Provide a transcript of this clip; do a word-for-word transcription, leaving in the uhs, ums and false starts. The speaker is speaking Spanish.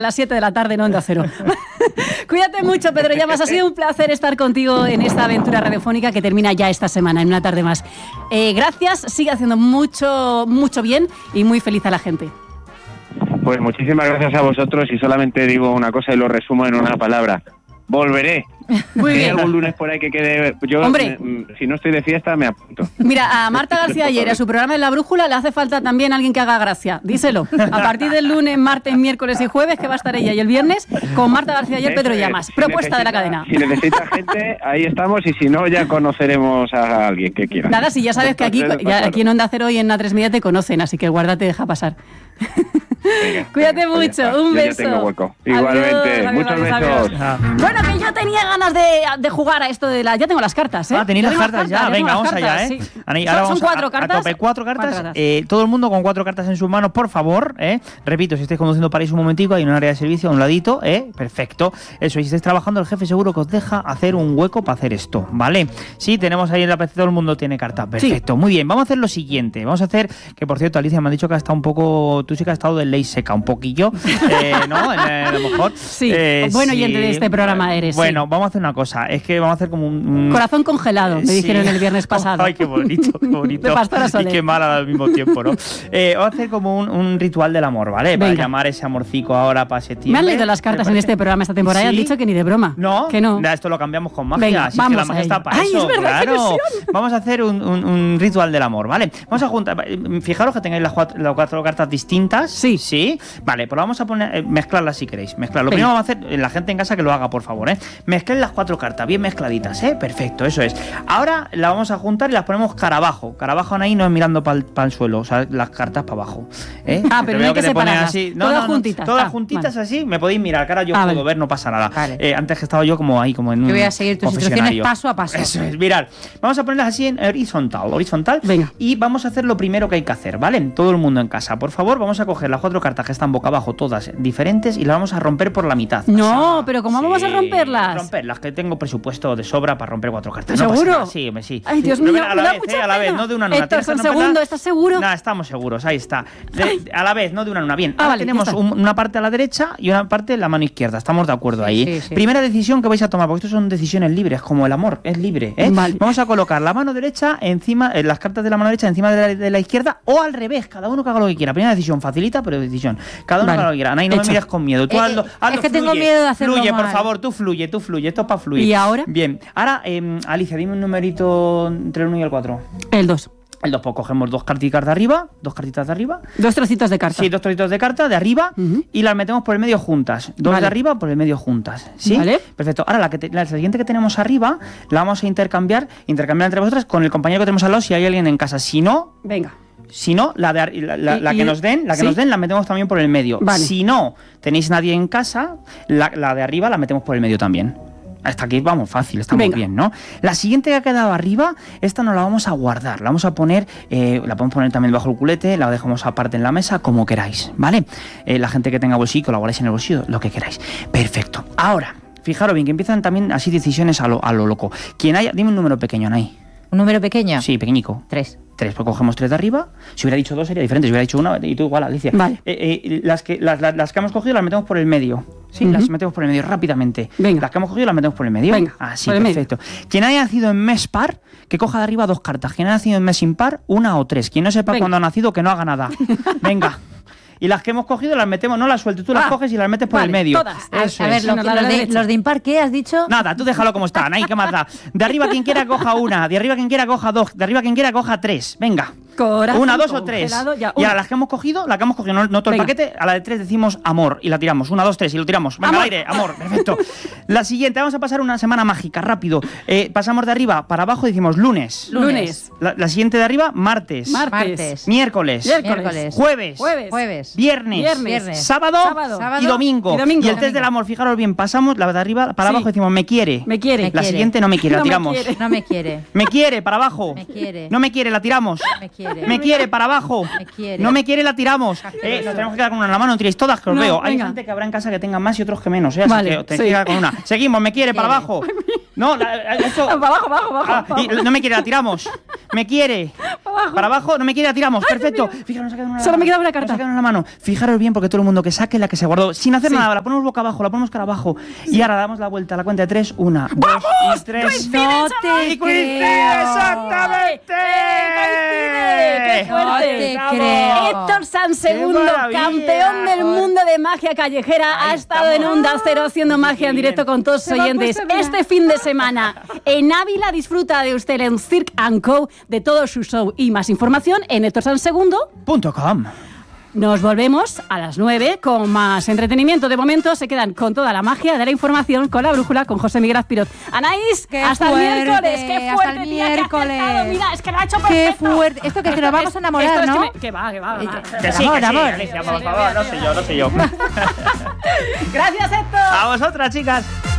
A las siete de la tarde en Onda Cero. Cuídate mucho, Pedro Llamas. Ha sido un placer estar contigo en esta aventura radiofónica que termina ya esta semana, en una tarde más. Eh, gracias, sigue haciendo mucho, mucho bien y muy feliz a la gente. Pues muchísimas gracias a vosotros y solamente digo una cosa y lo resumo en una palabra. Volveré. Muy bien. Hay algún lunes por ahí que quede... Yo, Hombre. me, si no estoy de fiesta, me apunto. Mira, a Marta García ayer, a su programa en La Brújula, le hace falta también alguien que haga gracia. Díselo. A partir del lunes, martes, miércoles y jueves, que va a estar ella y el viernes, con Marta García ayer, Pedro Llamas. Si Propuesta de la necesita, cadena. Si necesita gente, ahí estamos, y si no, ya conoceremos a alguien que quiera. Nada, si ya sabes que aquí, ya, aquí en Onda Cero y en A tres Media te conocen, así que guárdate, deja pasar. Venga, Cuídate venga, mucho, pues un yo ya beso. tengo hueco. Adiós, Igualmente, adiós, muchos adiós, besos. adiós. Bueno, que yo tenía ganas de, de jugar a esto de la... Ya tengo las cartas, ¿eh? Ah, tenéis Ya las tengo cartas ya. tengo Venga, las vamos cartas, allá, ¿eh? sí. Ahora Son, vamos son cuatro a, cartas. A tope, cuatro cartas. Cuatro cartas. Eh, todo el mundo con cuatro cartas en sus manos, por favor, ¿eh? Repito, si estáis conduciendo, paráis un momentico, hay un área de servicio a un ladito, ¿eh? Perfecto. Eso, y si estáis trabajando, el jefe seguro que os deja hacer un hueco para hacer esto, ¿vale? Sí, tenemos ahí en la P C, todo el mundo tiene carta. Perfecto, sí. Muy bien. Vamos a hacer lo siguiente. Vamos a hacer, que por cierto, Alicia me ha dicho que ha estado un poco, tú sí que has estado de ley seca, un poquillo, eh, ¿no? Eh, a lo mejor. Sí, eh, buen sí. oyente de este programa eres. Bueno, sí. Vamos a hacer una cosa, es que vamos a hacer como un... un... Corazón congelado, me Sí. dijeron el viernes pasado. Ay, qué bonito, qué bonito. De Pastora Soler. Y qué mal al mismo tiempo, ¿no? Eh, vamos a hacer como un, un ritual del amor, ¿vale? Para Venga. llamar ese amorcico ahora para septiembre. Me han leído las cartas en este programa esta temporada y han ¿Sí? dicho que ni de broma. ¿No? Que no. Ya, esto lo cambiamos con magia. Venga, si vamos es que la a magia ello. está para Ay, eso, es verdad, qué claro. ilusión. Vamos a hacer un, un, un ritual del amor, ¿vale? Vamos a juntar. Fijaros que tengáis las cuatro, las cuatro cartas distintas. Sí. Sí. Vale, pues lo vamos a poner, eh, mezclarlas si queréis. Mezclar. Lo Venga. primero vamos a hacer, la gente en casa que lo haga, por favor, ¿eh? Mezclen las cuatro cartas, bien mezcladitas, ¿eh? Perfecto, eso es. Ahora las vamos a juntar y las ponemos cara abajo. Cara abajo, ahí no es mirando para el suelo, o sea, las cartas para abajo. ¿eh? Ah, pero no hay que te ponen separarlas. así. No, Todas no, no, juntitas. Todas Ah, juntitas vale. así, me podéis mirar, cara yo Ah, puedo vale. ver, no pasa nada. Vale. Eh, antes que estaba yo como ahí, como en un Yo voy a seguir tus instrucciones confesionario. paso a paso. Eso es, mirad. Vamos a ponerlas así en horizontal, horizontal. Venga. Y vamos a hacer lo primero que hay que hacer, ¿vale? Todo el mundo en casa, por favor, vamos a coger las cuatro cartas que están boca abajo, todas diferentes, y las vamos a romper por la mitad. No, Así. pero ¿cómo vamos a Sí, romperlas? Romperlas, que tengo presupuesto de sobra para romper cuatro cartas. ¿Seguro? No pasa nada. Sí, hombre, sí. Ay, Dios Pero mío, a me la da vez, mucha eh, a la vez, pena. no de una en una. Héctor, Tienes que un romperla- segundo, ¿estás seguro? Nada, estamos seguros, ahí está. De- a la vez, no de una en una. Bien, Ah, ahora vale, tenemos ya está. un- una parte a la derecha y una parte en la mano izquierda. Estamos de acuerdo ahí. sí, sí. Primera decisión que vais a tomar, porque esto son decisiones libres, como el amor, es libre. ¿eh? Vale. Vamos a colocar la mano derecha encima, eh, las cartas de la mano derecha encima de la, de la izquierda o al revés, cada uno que haga lo que quiera. Primera decisión, facilita, pero decisión. Cada uno Vale. que haga lo que quiera. Anaí, no Hecho. me mires con miedo. Tú Eh, hazlo, eh, hazlo, es que tengo fluye. miedo de hacerlo Fluye, por mal. favor, tú fluye, tú fluye. Esto es para fluir. ¿Y ahora? Bien. Ahora, eh, Alicia, dime un numerito entre el uno y el cuatro. El dos. El dos, pues cogemos dos cartitas de arriba, dos cartitas de arriba. Dos trocitos de carta. Sí, dos trocitos de carta de arriba Ujú. y las metemos por el medio juntas. Dos Vale. de arriba por el medio juntas. ¿Sí? Vale. Perfecto. Ahora la, que te- la siguiente que tenemos arriba la vamos a intercambiar, intercambiar entre vosotras con el compañero que tenemos al lado si hay alguien en casa. Si no, Venga. si no, la, de, ar- la, la- Y- la y- que nos den, la que ¿sí? nos den la metemos también por el medio. Vale. Si no tenéis nadie en casa, la, la de arriba la metemos por el medio también. Hasta aquí vamos, fácil, estamos Venga. bien, ¿no? La siguiente que ha quedado arriba, esta no la vamos a guardar, la vamos a poner, eh, la podemos poner también bajo el culete, la dejamos aparte en la mesa, como queráis, ¿vale? Eh, la gente que tenga bolsillo, la guardáis en el bolsillo, lo que queráis. Perfecto. Ahora, fijaros bien, que empiezan también así decisiones a lo, a lo loco. Quien haya, dime un número pequeño, Anaí. ¿Un número pequeño? Sí, pequeñico. Tres. Tres, pues cogemos tres de arriba. Si hubiera dicho dos sería diferente. Si hubiera dicho una y tú igual, Alicia. Vale. Eh, eh, las, que, las, las, las que hemos cogido las metemos por el medio. Sí, Ujú. las metemos por el medio rápidamente. Venga. Las que hemos cogido las metemos por el medio. Venga, Así, por el medio. perfecto. Quien haya nacido en mes par, que coja de arriba dos cartas. Quien haya nacido en mes impar, una o tres. Quien no sepa Venga. cuándo ha nacido, que no haga nada. Venga. Y las que hemos cogido las metemos, no las sueltes, tú las Ah, coges y las metes por vale, el medio. todas. A, Eso a ver, es. lo- No, la los, de de, derecha. los de impar, ¿qué has dicho? Nada, tú déjalo como está, Nay, ¿qué más da? De arriba quien quiera coja una, de arriba quien quiera coja dos, de arriba quien quiera coja tres. Venga. Corazón Una, dos o tres. congelado, ya, y una. ahora las que hemos cogido, la que hemos cogido, no, no todo Venga. el paquete, a la de tres decimos amor y la tiramos. Una, dos, tres y lo tiramos. Venga, Amor. al aire, amor, perfecto. La siguiente, vamos a pasar una semana mágica, rápido. Eh, pasamos de arriba para abajo y decimos lunes. Lunes. La, la siguiente de arriba, martes. Martes. Martes. Miércoles. Miércoles. Miércoles. Jueves. Jueves. Jueves. Viernes. Viernes. Viernes. Sábado, Sábado. y domingo. Y domingo. el test del amor, fijaros bien, pasamos la de arriba para Sí. abajo y decimos me quiere. Me quiere. Me La quiere. siguiente no me quiere, No la me tiramos. quiere. No me quiere. Me quiere, para abajo. Me quiere. No me quiere, la tiramos. Me quiere. quiere. Me quiere, para abajo. Me quiere. No me quiere, la tiramos. Eh, nos tenemos que quedar con una en la mano, no tiréis todas, que os No, veo. Hay venga. gente que habrá en casa que tenga más y otros que menos, ¿eh? Así Vale, que os tenéis sí. que quedar con una. Seguimos, me quiere, para Quiere. abajo. No, la- esto... Para abajo, abajo, abajo. Ah, y no me quiere, la tiramos. Me quiere. Para abajo, no me quiere, la tiramos. Perfecto. Fijaros, nos ha quedado una. Solo me queda una nos carta. ha quedado en la mano. Fijaros bien, porque todo el mundo que saque la que se guardó, sin hacer Sí. nada, la ponemos boca abajo, la ponemos cara abajo. Y ahora damos la vuelta a la cuenta de tres. Una, dos y tres. No te ¡Y coincide! creo. ¡Exactamente! ¡Qué fuerte! No te ¡Bravo! creo. Héctor San Segundo, maravilla! campeón del mundo de magia callejera, Ahí ha estado en estamos. Onda Cero haciendo magia en Muy directo bien. con todos sus Se me ha oyentes. puesto a Este fin de semana en Ávila disfruta de usted en Cirque and Co de todo su show y más información en Héctor San Segundo. Punto com. Nos volvemos a las nueve con más entretenimiento. De momento se quedan con toda la magia de la información, con la brújula, con José Miguel Azpiroz. Anaís, Qué hasta fuerte, el miércoles. Qué hasta fuerte, el tía, que ha miércoles. acertado. Mira, es que lo ha hecho Qué perfecto. fuerte. Esto que es que nos vamos a enamorar, Esto es ¿no? que, me- que va, que va, va. Que sí, Amor, que sí, amor. Alicia, por favor, no sé yo, no sé yo. Gracias, Héctor. A vosotras, chicas.